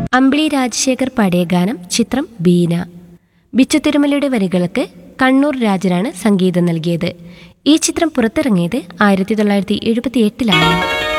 അമ്പിളി രാജശേഖർ പാടിയ ഗാനം. ചിത്രം ബീന. ബിച്ചു തിരുമലയുടെ വരികൾക്ക് കണ്ണൂർ രാജനാണ് സംഗീതം നൽകിയത്. ഈ ചിത്രം പുറത്തിറങ്ങിയത് 1978-ലാണ്.